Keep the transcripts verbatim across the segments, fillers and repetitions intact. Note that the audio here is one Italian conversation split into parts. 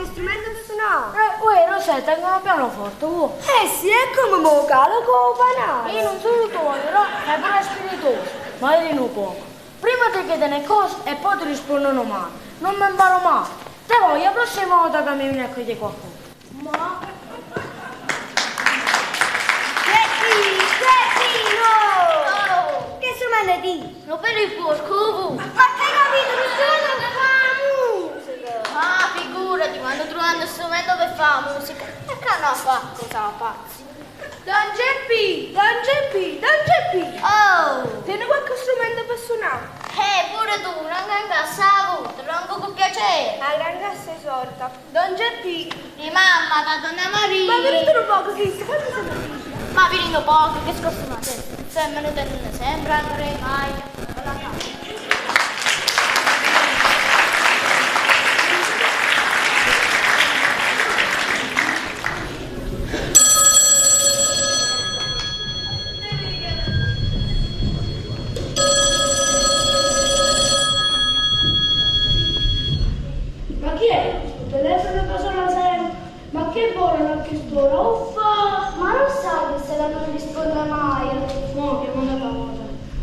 che strumento ti suonare? Eh, uè, Rosetta, tengo un pianoforte, uè. Eh sì, è come mo calo con panare. Io non sono tuo, però è pure spiritoso, ma io non poco. Prima ti chiedono cose e poi ti rispondono male. Non mi imparo mai. Te voglio la prossima volta che mi viene a chiedere qualcosa. Ma... Geppi, Geppi, no! Oh! Che strumento di? Non per il porco! Ma hai capito? Lo strumento che fa musica! Ah, figurati, quando trovano uno strumento per fare musica. E che non fa cosa pazzi? Don Geppi, Don Geppi, Don Geppi! Oh! Tieni qualche strumento per suonare? Eh, pure tu, non cassa la voce, non con piacere. La gran cassa è sorta. Don Geppi! Di mamma, da donna Maria. Ma venite un poco, Cristo, quanto siamo figli? Ma venendo poco, che scostumate. Se me ne tengono sempre, non vorrei mai. Alla casa. Ma chi è? Il telefono che suona sempre? Ma che vuole a quest'ora? Uffa! Ma non sa che se la non risponde mai. No, che non è famosa.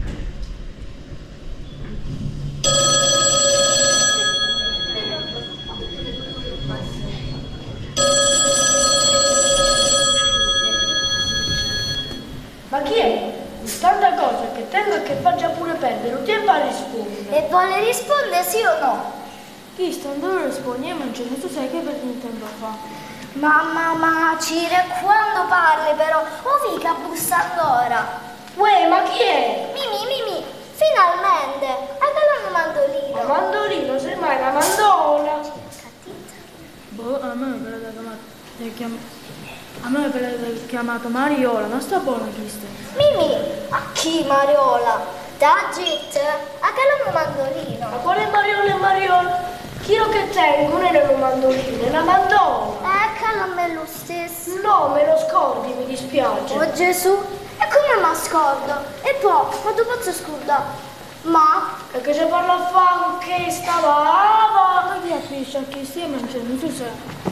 Ma chi è? Tanta cosa che tengo e che faccia pure perdere, non ti fa rispondere. E vuole rispondere sì o no? Chi sta andando a rispondere? Ma non tu sai che per tempo fa. Mamma, ma Cire, quando parli però? O mica bussando ora? Uè, ma chi è? Mimi, Mimi, finalmente! Anche la mandolino. La mandolino, semmai la mandola. Cattiva. Boh, a me per la chiamata. A me per la chiamata Mariola, ma sta buona chi sta? Mimi, a chi Mariola? Da Git, anche la mandolino. Ma quale Mariola e Mariola? Chi lo che tengo non è una mandolina, è una mandola. Ecco la me lo stesso. No, me lo scordi, mi dispiace. Oh Gesù, e come mi scordo? E poi, ma tu posso scordare? Ma? Perché se parla a fare con che stava, ma che capisci a chi stia mangiando, tu sai.